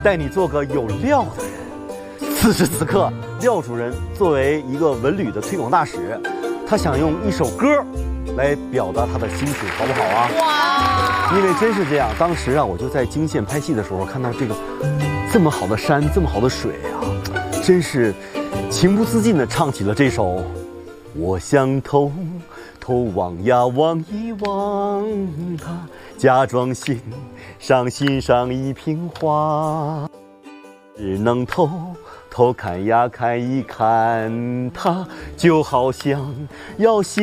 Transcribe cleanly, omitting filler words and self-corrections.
带你做个有料的人。此时此刻，廖主任作为一个文旅的推广大使，他想用一首歌来表达他的心情，好不好啊？哇！因为真是这样，当时啊，我就在京县拍戏的时候，看到这个这么好的山，这么好的水啊，真是情不自禁地唱起了这首《我想偷偷望呀望一望它，假装欣赏一瓶花，只能偷偷看呀看一看它，就好像要欣